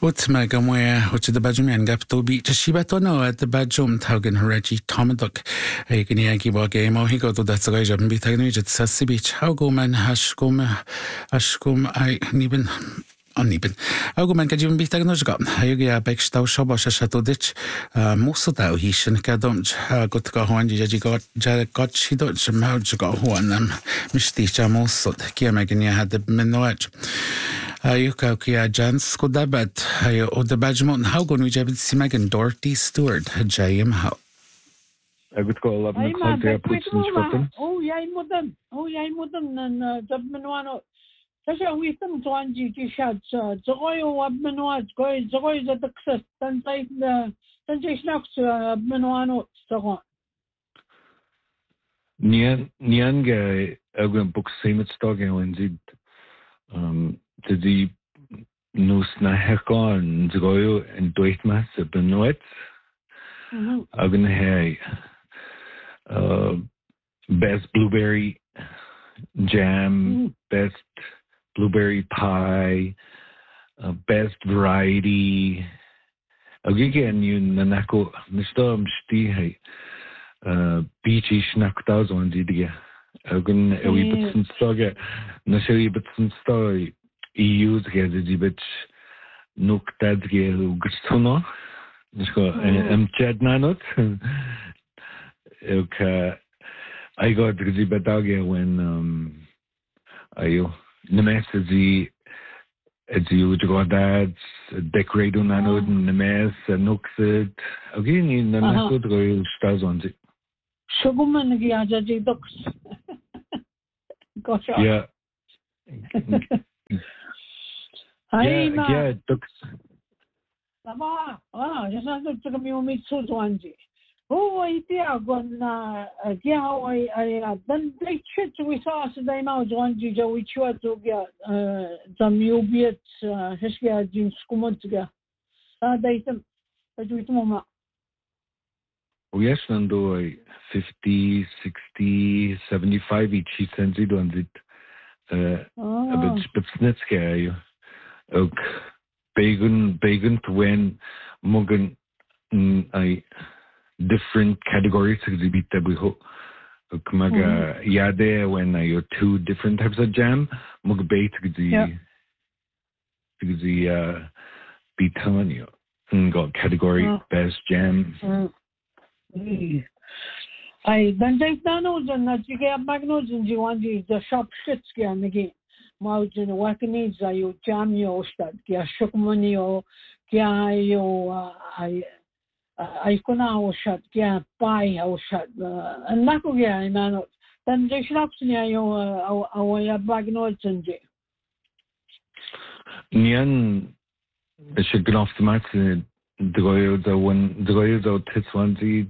Utma gamwe which the bedroom and gap to be Shibato no at the bedroom Taugan Reggie Tomadok a Giniaki war game or he go to that Sage and be taken at Sassy Beach. How go man Hashkum I even uneven. Argument can even be taken as got. Hygia Beckstow Shabash Shatodich, Musotau Hishan Kadonch, got go one got she dodged a mouth got one, Mistisha Mosot, Kiamagania had the Menoach. Yuka Jans Kodabat, or the Badgemont, how go we have Simagan Dorothy Stewart, Jayam How. I would call up the country. Oh, yeah, modern, and Jabmanuano. Tasha we some twenty shots, Zoyo of Manuat, Zoy at the success, then take the Snacks Manuano, so on. Nyanga, I went book same at Stogging when the Nus Naheka and Zoyo and Doitmas at Benoit. I'm going to best blueberry jam, best blueberry pie, best variety. Again, you nanako Mr. Mshti beachy schnacktas on the Agan a wee bit some stoga, Nashari bit some story. EU's get the bit nook that get Gustono. Chad nanot. Okay. I got the bedage when the message as you go that decorate on anode and the mess and nooks it again in the good go stars on it. Sugarman Giaji ducks. Gosh, yeah. Yeah, ducks. Just not to come meet so one. Oh, idea gone. Then they checked with us. They now joined you, which you are to get some new beats, Heskia, Jim Skumontiga. They them, but with Mama. Oh, yes, and do 50, 60, 75 each. He sends it on it. A bit snitsky. Okay. Bacon to when Morgan, different categories exhibit that we hope. Kumaga yade when you two different types of jam. Mugabate the bitanyo got category best jam. I then take down and you get magnos and you want the shop shits again again. Mountain awakenings are you jam your stud, get shook money or I could now shut, buy our shut, and Nako, and then they should near our bag notes and J. Nyan, the chicken off the mat, the Goyo tits one seeds,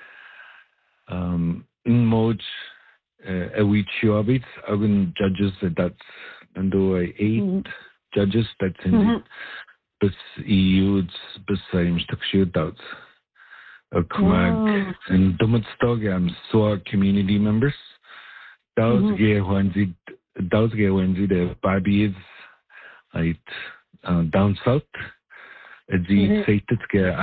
in Moj, a wee chiobits, I wouldn't judges that's, and do I 8 judges that's in it, but EU's besides the shootouts. Kumag and Dumatstog, so community members. Those get when the Barbies down south. The Saititke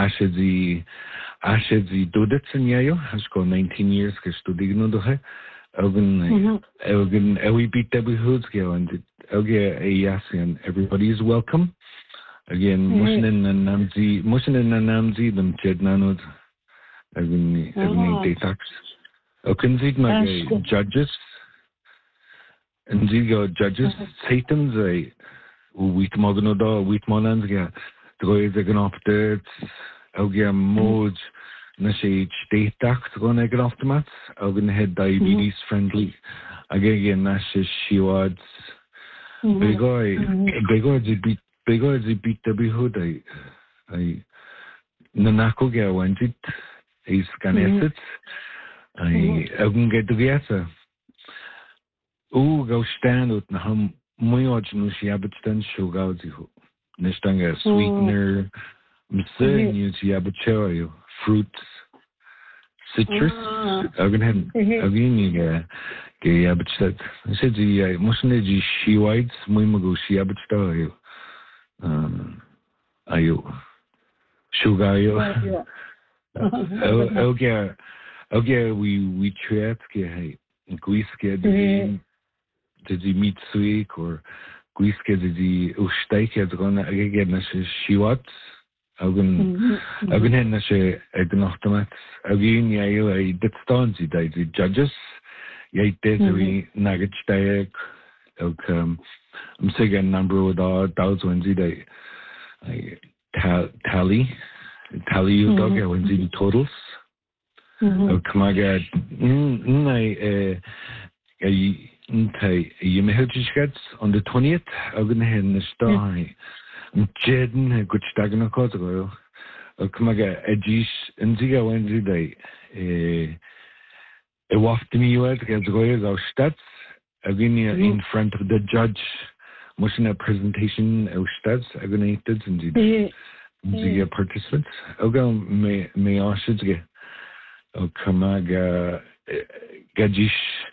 Ashes Dudits in Yayo has got 19 years to digno to her. Elgin, we beat Debbie Hoods go and and everybody is welcome. Again, Mushin and Namzi, them Chednanod. Every detox. Can see my judges and Zigo judges Satan's wheat moganoda, wheat monans get the guys are going off dirt. I'll get modes Nashi detox going to get off the mats. I'll get head diabetes friendly. Again, Nashi Shiwads. Big guys beat the hood. I Nanako get went it. Is Ganesset. I can get together. Oh, go stand with Naham Moyoj Yabatstan Shogazi. Nestanga sweetener, Missing you Yabacho, fruits, citrus. I'm going to have again. Yabatstat. I said the Musnaji she whites, Muimago Yabatsto. ayo sugayo okay we try to hey guiske the mitsweek or guiske the ustaike gonna again na shiwat agun hen na she agnochtamat agin yayo I dit staan the judges yai desri nagach dayak I'm saying number with our doubts when they tally you dog when the totals. Come again, you may have just on the 20th. I'm going to head in the story. Jeden a good staggering of course. Come again, a G's and Ziga Wednesday. A waft me you at our stats. Again, in front of the judge, motion a presentation of stats. Again, it and the participants. Okay, may I should get. Kamaga Gajish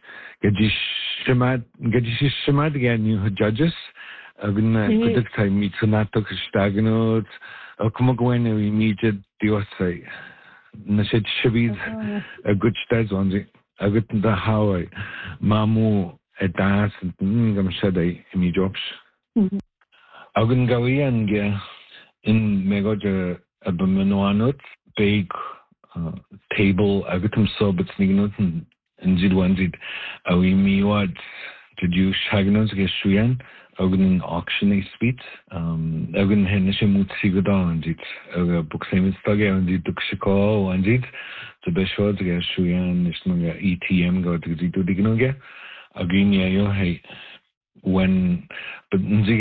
Shemad again, you judges. Again, good time meets a natok stagnot. Kamagwen immediate diosai. Nashed Shabid a good stats on the Agut the Hawaii Mamu. A dance and Gamshadai in me jobs. Agun Gawian in Megoja Abamanoanot, big table, Agatum Sobits Nignot and Zidwanzid. Awi miwad to do Shagnos Geshuyan, Agun auction a speech, Agun Henishimut Sigodan, it book same Stagger and the Duxiko and it, the Beshod Geshuyan, Nisnoga ETM got to Dignoga. Again, yeah, hey, when but